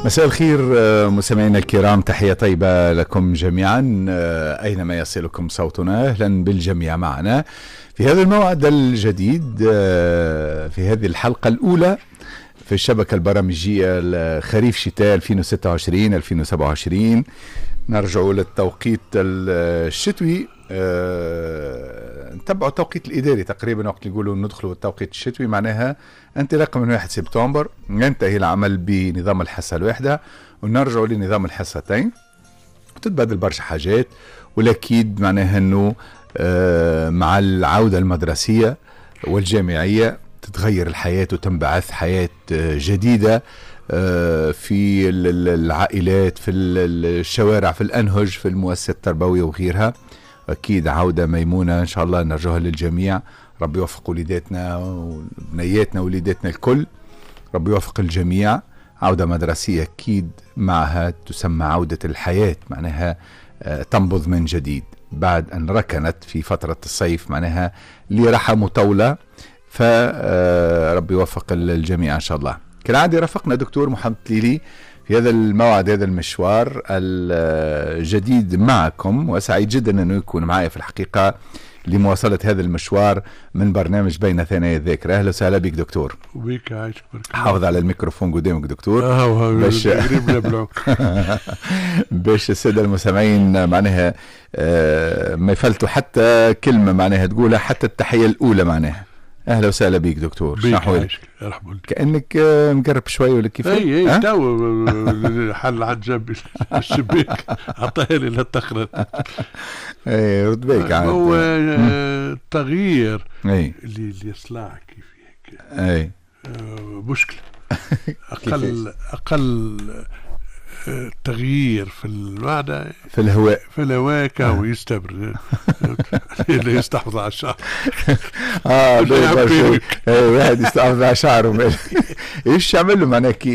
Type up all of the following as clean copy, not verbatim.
مساء الخير مستمعينا الكرام، تحية طيبة لكم جميعا أينما يصلكم صوتنا. أهلا بالجميع معنا في هذا الموعد الجديد، في هذه الحلقة الأولى في الشبكة البرامجية خريف شتاء 2026-2027. نرجع للتوقيت الشتوي، نتبعوا التوقيت الإداري تقريبا وقت اللي يقولوا ندخلوا التوقيت الشتوي، معناها انطلاقا من 1 سبتمبر ينتهي العمل بنظام الحصة الواحدة ونرجع لنظام الحصتين، وتتبادل برشا حاجات. والأكيد معناها أنه مع العودة المدرسية والجامعية تتغير الحياة وتنبعث حياة جديدة في العائلات، في الشوارع، في الأنهج، في المؤسسات التربوية وغيرها. أكيد عودة ميمونة إن شاء الله نرجوها للجميع. ربي يوفق وليداتنا وبنياتنا ووليداتنا الكل، ربي يوفق الجميع. عودة مدرسية أكيد معها تسمى عودة الحياة، معناها تنبض من جديد بعد أن ركنت في فترة الصيف، معناها لراحة مطولة. فربي يوفق الجميع إن شاء الله. كالعادة رافقنا دكتور محمد تليلي في هذا الموعد، هذا المشوار الجديد معكم، وسعيد جدا أنه يكون معي في الحقيقة لمواصلة هذا المشوار من برنامج بين ثنايا الذاكرة. أهلا وسهلا بك دكتور. وبيك عايشك. حافظ على الميكروفون قدامك دكتور باش باش السادة المستمعين معناها ما يفلتوا حتى كلمة معناها تقولها، حتى التحية الأولى معناها. اهلا وسهلا بيك دكتور. مرحبا. كانك مقرب شويه ولا كيف؟ اي تو حل على جنب الشباك عطاها لي للتخرج. اي رد بيك عاد. هو التغيير اللي يصلع كيف هيك. اي مشكله. اقل تغيير في المعدة، في الهواء كهو يستمر اللي يستحفظ على الشعر. واحد يستحفظ على شعره. ايش يعمل له معناها كي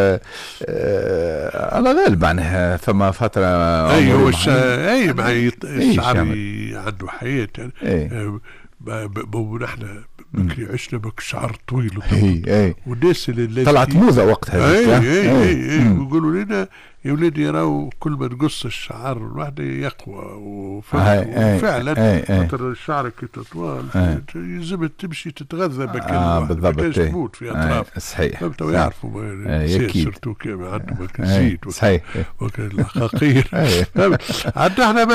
الله غالب معناها ثم فترة. هو الشعر عنده حياة يعني. نحن بكري عشنا بك شعر طويل والناس اللي طلعت موضة وقتها. يقولوا لنا يا ولادي راهو كل ما تقص الشعر الواحد يقوى. وفعلا خاطر الشعر كي تطوال يلزم تمشي تتغذى بكل بالضبط. تموت في اطراف. صحيح. يعرفوا سيرتو كيما عندهم الزيت صحيح الحقيقير. عندنا احنا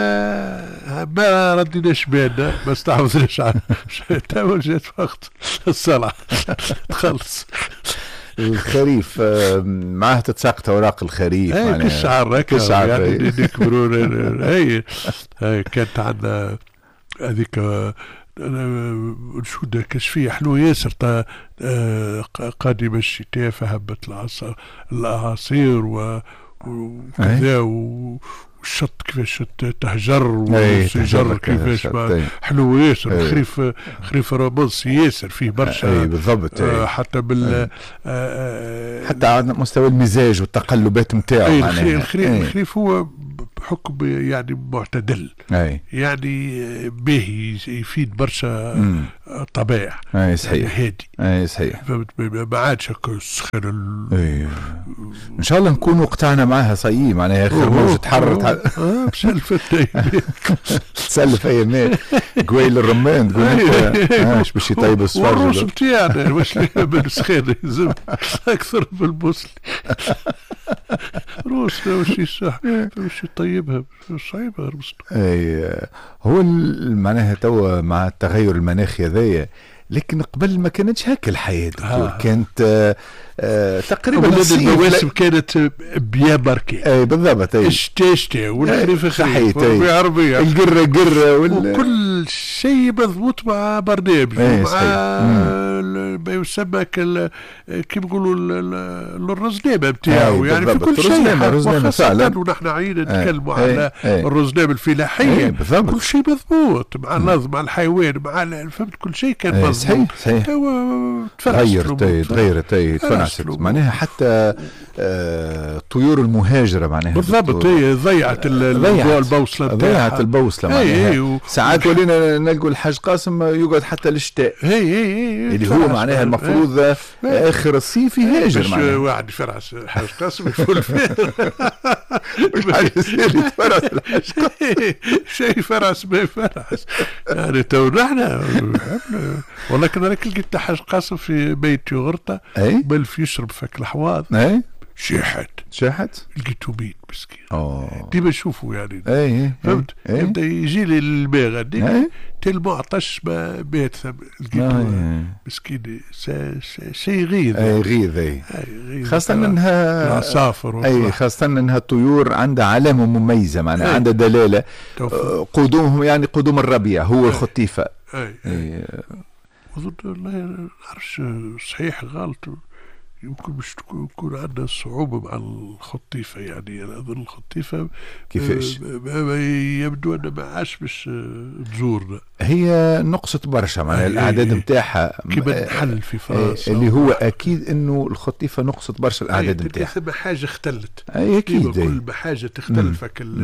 ما رديناش بالنا، ما استحوذناش على تو جات وقت الصلاه تخلص الخريف معاه تتساقط اوراق الخريف. كالشعر يعني نكبرون. هي كانت عندنا هذيك نشوف كشفية حلو ياسر قادم الشتاء فهبت الأعاصير وكذا والشط كيفاش تهجر والشجر كيفاش حلو ياسر. خريف رابص ياسر فيه برشا. بالضبط. حتى حتى على مستوى المزاج والتقلبات نتاعو. الخريف هو بحكم يعني معتدل، يعني باهي يفيد برشا طبائع. صحيح. هادي. صحيح. ما عادش السخن. ان شاء الله نكون وقتنا معها صيي معناها اخر موجة تحررت. بسلفت تسلف ايامات قويل الرمان تقول مش باش يطيب الصفاج. والروس بتاعنا واش بالسخان يلزم اكثر من البوصل. روس واش صح واش يطيبها صعيبه روس. هو معناها توا مع التغير المناخي هذايا، لكن قبل ما كانتش هكا الحياة دكتور. كانت تقريبا المواسم كانت بيا بركة. بالضبط. الشتاء والخريف خريف والربيع ربيع، القرة وكل شيء مضبوط مع برنامج مع ما يسمى كيف يقولوا الرزنامة بتاعه. يعني في كل شيء وخاصة ونحن عينا نتكلموا على الرزنامة الفلاحية. كل شيء مضبوط مع النظم مع الحيوان مع فهمت كل شيء كان مضبوط. صحيح. تغيرت معناها حتى الطيور المهاجرة معناها بالضبط. هي ضيعت البوصلة معناها. ساعات ولينا ولينا نلقوا الحاج قاسم يقعد حتى الشتاء. هي اللي هو معناها المفروض اخر الصيف يهاجر معناها. واحد يفرعس الحاج قاسم يفول فيه. مش حاجه يتفرعس الحاج قاسم. شيء فرعس ما يفرعس يعني. تو نحن والله كنا لقيت حاج قاسم في بيت يغرطه بل في يشرب فك الحواض. شاحت لقيته بيت مسكين. ديما نشوفه يعني. فهمت. يبدا يجي لي الماء غادي تلمو عطش ما بيت لقيته مسكين. شيء غيظ. غيظ. خاصة انها العصافر. خاصة انها الطيور عندها علامة مميزة معناها عندها دلالة. قدومهم يعني قدوم الربيع هو الخطيفة. أظن والله ما نعرفش صحيح غلط. يمكن مش يكون عندنا صعوبة مع الخطيفة يعني. أنا أظن الخطيفة كيفاش يبدو أنها ما عادش باش تزورنا. هي نقصت برشا معناها الأعداد نتاعها كيما نحل في فرنسا اللي هو أكيد إنه الخطيفة نقصت برشا الأعداد نتاعها. ثم حاجة اختلت. أكيد كل حاجة تختلف.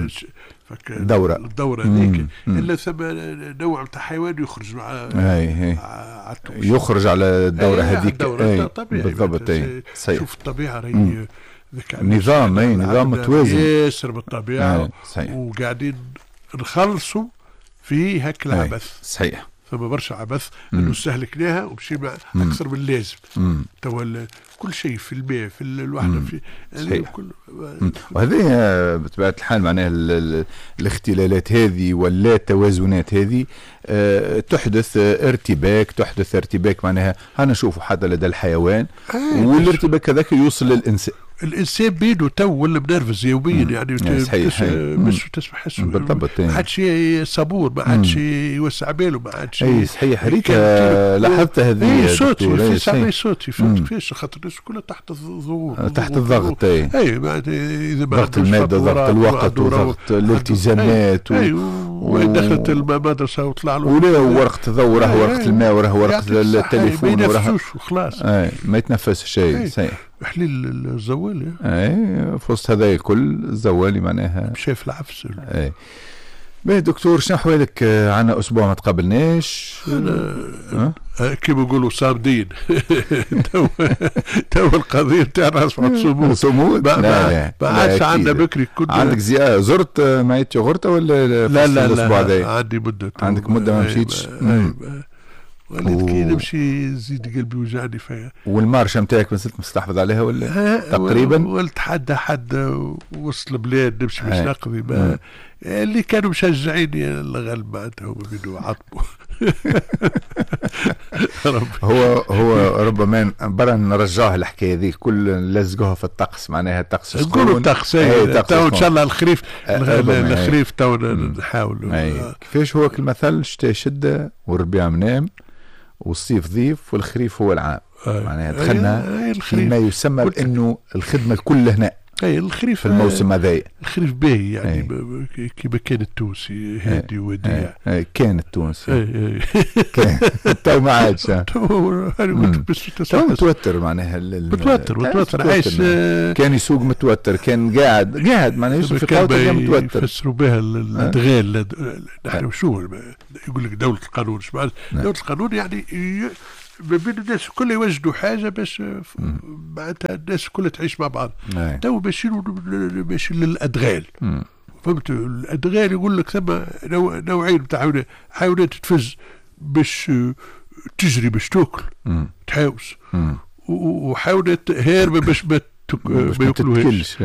الدورة هذيك إلا ثم نوع تاع حيوان يخرج مع يخرج على الدورة هذيك. بالضبط. شوف الطبيعة راهي نظام متوازن ياسر بالطبيعة. وقاعدين نخلصوا في هك العبث. صحيح. ثم برشا عبث انه استهلكناها ومشينا اكثر من اللازم. توا كل شيء في الماء في الوحده في كل. وهذه بطبيعه الحال معناها الاختلالات هذه ولا التوازنات هذه تحدث ارتباك معناها هنشوفوا حتى لدى الحيوان. والارتباك هذاك يوصل للانسان. الانسان بينه تو ولا منرفز يوميا يعني. مش تسمح بالضبط. ما عادش صبور ما عادش يوسع باله ما عادش. صحيح. هذيك لاحظت هذه. صوتي في صوتي كيفاش خاطر الناس كلها تحت الضغوط. تحت الضغط. اذا ضغط الماده ضغط الوقت وضغط الالتزامات. وين دخلت المدرسه وطلع له ولا ورقه الضوء وراه ورقه الماء وراه ورقه التليفون وراه ما يتنفسوش وخلاص. ما يتنفس شيء. صحيح. حليل الزوالي. في وسط هذا الكل الزوالي معناها شايف العفس. باهي دكتور شنو احوالك؟ عنا اسبوع ما تقابلناش. كيما يقولوا صامدين. تو القضيه تاعنا اصبحت صمود. ما عادش عندنا بكري. كنا عندك زرت معيت يغرطه ولا لا الاسبوع هذا؟ عندي مده. عندك مده ما مشيتش. ولكن كي نمشي زيد قلبي وجعني فيها. والمارشه نتاعك مازلت مستحفظ عليها ولا تقريبا؟ ولتحدى حد وسط البلاد نمشي باش نقضي. اللي كانوا مشجعيني الغالب معناتها هما بدوا عطبوا. هو ربما برا نرجعوها الحكايه ذيك كل لزقوها في الطقس معناها الطقس نقولوا الطقس. تو ان شاء الله الخريف تو نحاولوا. كيفاش هو المثل الشتاء شده والربيع منام والصيف ضيف والخريف هو العام. معناها دخلنا فيما يسمى بانه الخدمه كلها هنا. الخريف في الموسم هذا. الخريف باهي يعني كيما كان التونسي هادي وديع. كان التونسي. كان تو ما عادش. تو متوتر معناها. متوتر عايش. كان يسوق متوتر. كان قاعد معناها يوسف في قوته كان متوتر. يفسروا بها الادغال. نحن شو يقول لك دوله القانون. ايش معنى دوله القانون؟ يعني ما بين الناس كل يوجدوا حاجه باش معناتها الناس كلها تعيش مع بعض. تو ماشيين للادغال. فهمت؟ الادغال يقول لك ثم نوعين نتاع حيوانات تفز باش تجري باش تاكل تحاوس. وحيوانات هاربه باش ما ياكلوهاش.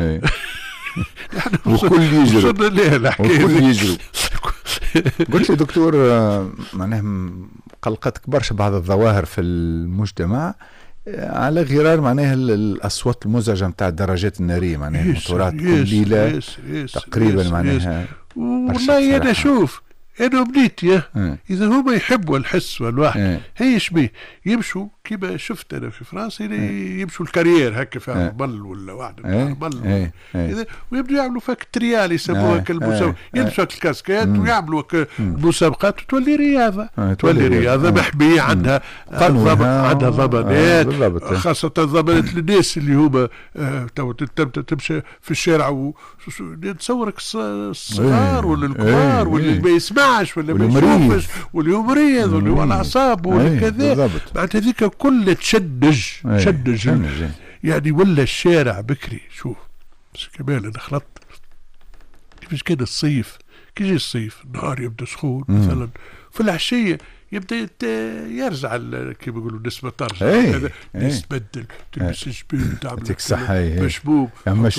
وكل يجري. وكل يجري. قلت لي دكتور معناها قلقتك برشا بعض الظواهر في المجتمع على غرار معناها الاصوات المزعجه نتاع الدراجات الناريه معناها الموتورات كل ليله تقريبا معناها. والله انا شوف انا بنيتي اذا هما يحبوا الحس والواحد هي شبيه يمشوا كيما شفت انا في فرنسا يمشوا الكارير هكا في رمل ولا واحد رمل ويبدوا يعملوا فك تريال يسموها كالمسابقات، يلبسوا الكاسكات ويعملوا المسابقات وتولي رياضه، تولي رياضه محميه عندها عندها ضمانات، خاصه ضمانات للناس اللي هما تمشي في الشارع ونتصورك الصغار ولا الكبار واللي ما يسمعش ولا ما يشوفش واللي هو مريض واللي هو على اعصاب ولا كذا، معناتها هذيك كلها تشدج يعني. ولا الشارع بكري شوف بس كمان انا خلطت كيفاش كان الصيف، كي يجي الصيف النهار يبدا سخون مثلا، في العشيه يبدا يرجع كيما يقولوا النسبه ترجع كذا، الناس تبدل تلبس الجبين تعمل مشبوب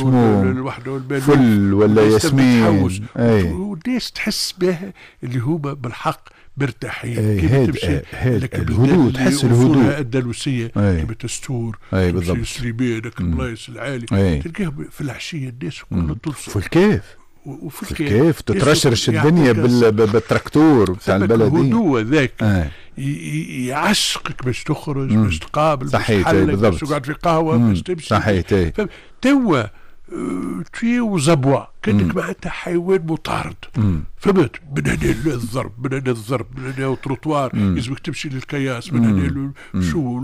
فل ولا ياسمين، والناس تحس به اللي هما بالحق مرتاحين. كيما تمشي الهدوء، تحس الهدوء الأندلسية كيما تستور بالضبط سليمان البلايص العالي تلقاهم في العشية الناس كلها تلصق في الكيف وفي الكيف تترشرش الدنيا بالتراكتور بتاع البلدي. الهدوء ذاك يعشقك باش تخرج باش تقابل باش تحلك باش تقعد في قهوة باش تمشي. صحيح. توا تي وزبوة كأنك معناتها حيوان مطارد، فهمت؟ من هنا الضرب من هنا الضرب من هنا التروطوار يلزمك تمشي للكياس من هنا شو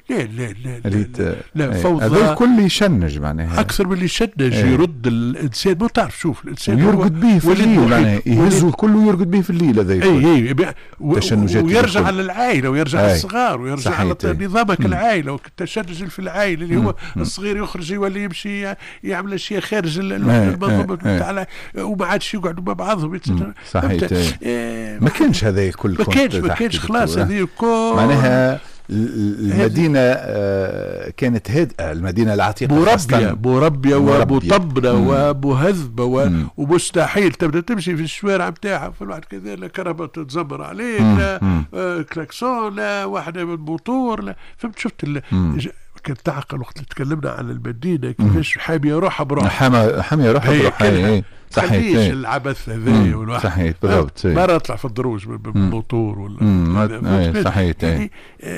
لا فوضى. هذا الكل يشنج معناها اكثر من اللي يشنج يرد الانسان. ما تعرف شوف الانسان يرقد به في الليل معناها يهزه كله يرقد به في الليل هذا ويرجع على العائله ويرجع على الصغار ويرجع على نظامك العائله والتشنج في العائله اللي هو الصغير يخرج ولا يمشي يعمل اشياء خارج المنظومه تاع وما عادش يقعدوا مع بعضهم. صحيح. ما كانش هذا الكل، ما كانش خلاص هذه الكل معناها المدينة كانت هادئة، المدينة العتيقة مربية ومطبنة ومهذبة ومستحيل تبدأ تمشي في الشوارع بتاعها في الوقت كذا لا كهرباء تتزمر عليك لا كلاكسون لا واحدة من موتور لا. فهمت؟ شفت كان تعقل وقت اللي تكلمنا عن المدينة كيفاش حامية روحها بروحها، حامية روحها بروحها. صحيح. العبث هذايا والواحد صحيح بالضبط مرة اطلع في الدروج بالموتور ولا صحيح. يعني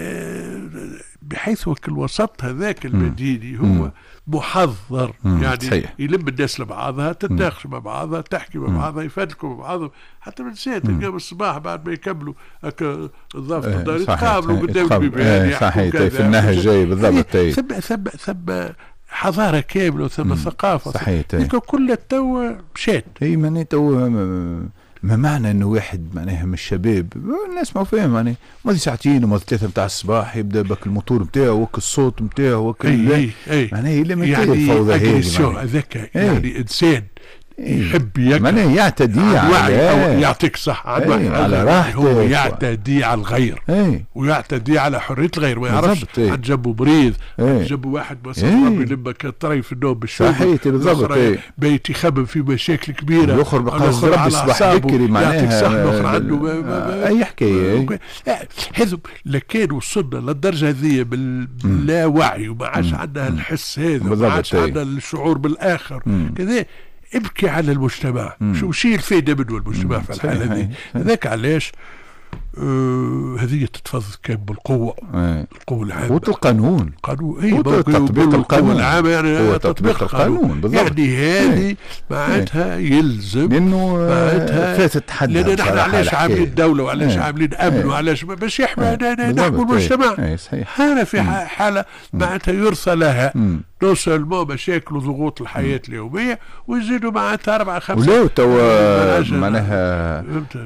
بحيث وكل وسط هذاك المديني هو محضر يعني صحيح. يلم الناس لبعضها تتناقش مع بعضها تحكي مع بعضها يفادلكوا مع بعضهم حتى من ساعة تلقاهم الصباح بعد ما يكملوا هكا الضافة الدار يتقابلوا قدام البيبان صحيح في النهج جاي بالضبط. ثم حضارة كاملة وثم ثقافة صحيح. كل تو مشات ماني تو ما معنى انه واحد معناها من الشباب الناس ما فاهم يعني ما ساعتين وما 3 بتاع الصباح يبدا بك الموتور بتاعه وك الصوت بتاعه وك معناها لما يعني الفوضى هذاك يعني انسان يحب معناه يعتدي على يعطيك صح على راحته، هو يعتدي على الغير ويعتدي على حرية الغير ما يعرفش عن جنبه مريض عن جنبه واحد مثلا ربي لما كان طري في النوم بالشغل صحيح بالضبط بيت يخمم في مشاكل كبيرة الاخر بقى ربي صباح بكري معناها الاخر عنده اي حكاية هذا لكان وصلنا للدرجة هذه باللا وعي وما عادش عندنا الحس هذا وما عادش عندنا الشعور بالآخر كذا. ابكي على المجتمع شيء الفائدة منه المجتمع في الحالة دي. ذاك علاش هذه تتفضل كان بالقوة القوة العامة والقانون تطبيق القانون العام يعني تطبيق القانون يعني هذه معناتها يلزم لأنه فاتت حد لأن نحن علاش عاملين دولة وعلاش عاملين أمن وعلاش باش يحمي نحمي المجتمع. هذا في حالة معناتها يرثى لها نوصل مشاكل وضغوط الحياة اليومية ويزيدوا معناتها 4 5 ولو توا معناها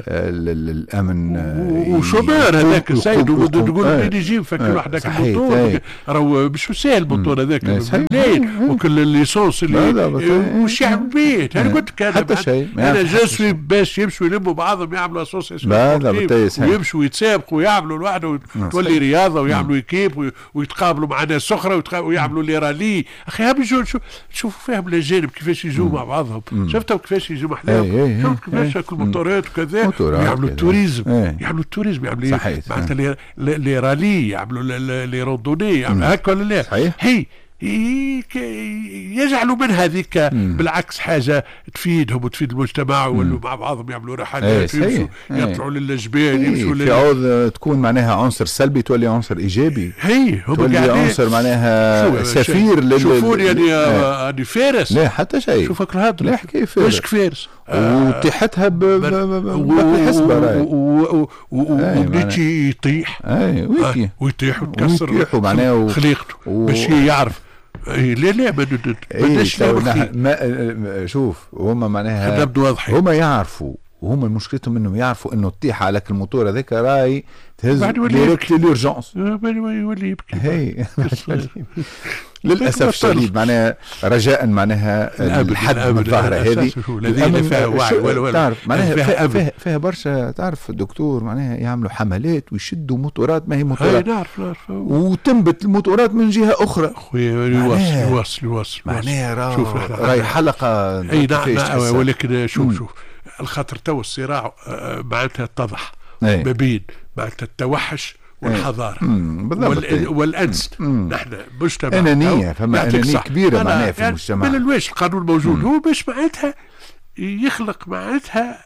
الأمن وشومير هذاك السيد تقول مين يجي فكر وحدك الموتور راهو مش سهل الموتور هذاك الليل وكل الليسونس اللي وش يعمل بيه. انا قلت كان انا جاسوي باش يمشوا يلموا بعضهم يعملوا اسوسياسيون ويمشوا يتسابقوا ويعملوا الواحد تولي رياضه ويعملوا ايكيب ويتقابلوا مع ناس اخرى ويعملوا لي رالي. اخي هم يجوا شوفوا فيهم الاجانب كيفاش يجوا مع بعضهم شفتوا كيفاش يجوا محلاهم شفتوا كيفاش هاك الموتورات وكذا يعملوا التوريزم يعملوا معناتها لي رالي يعملوا لي روندوني يعملوا هكا ولا لا. هي يجعلوا من هذيك بالعكس حاجة تفيدهم وتفيد المجتمع، ويولوا مع بعضهم يعملوا رحلات ويمشوا يطلعوا للجبال يمشوا تعود تكون معناها عنصر سلبي تولي عنصر إيجابي. تولي عنصر معناها سفير شوفوني يعني فارس. لا حتى شيء. شوفك الهضرة. لا حكاية فارس. مش فارس. وتيحتها بالحسبة راي. وبنيتي يطيح. ويطيح وتكسر خليقته باش يعرف. لا بدناش شوف هما معناها هما يعرفوا، وهما مشكلتهم انهم يعرفوا انه تطيح على الموتور هذاك راي تهز ديريكت للورجونس يولي يبكي. للاسف الشديد معناها رجاء معناها الحد من الظاهره هذه الذين فيها وعي تعرف معناها فيها برشا. تعرف الدكتور معناها يعملوا حملات ويشدوا موتورات ما هي موتورات نعرف وتنبت الموتورات من جهه اخرى. يواصل معناها راي حلقه. اي نعم. ولكن شوف الخاطر تو الصراع معناتها اتضح ما بين معناتها التوحش والحضاره والانس. نحن مجتمع انانيه، فما انانيه كبيره معناها في المجتمع. من الواش القانون موجود هو باش معناتها يخلق معناتها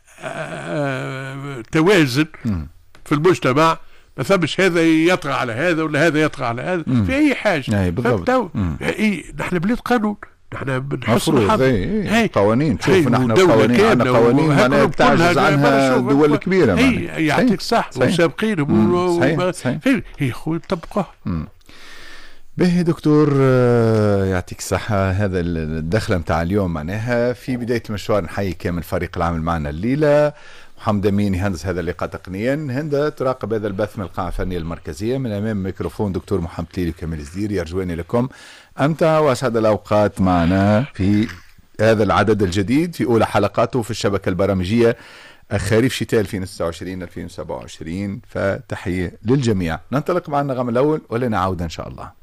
توازن في المجتمع. ما ثمش هذا يطغى على هذا ولا هذا يطغى على هذا في اي حاجه. بالضبط. نحن بلاد قانون، نحن بنحس قوانين. شوف نحن قوانين عندنا قوانين معناها بتعجز عنها دول كبيره. يعطيك الصح وسابقينهم. هي خويا طبقوها. باهي دكتور يعطيك الصحة. هذا الدخلة متاع اليوم معناها في بداية المشوار. نحيي كامل فريق العمل معنا الليلة. محمد أمين يهندس هذا اللقاء تقنيا. هند تراقب هذا البث من القاعة الفنية المركزية. من أمام ميكروفون دكتور محمد ليلي وكمال الزديري. يرجوني لكم أمتع وأسعد الأوقات معنا في هذا العدد الجديد في أولى حلقاته في الشبكة البرامجية خريف شتاء 2026-2027. فتحية للجميع. ننطلق مع النغم الأول ولنا عودة إن شاء الله.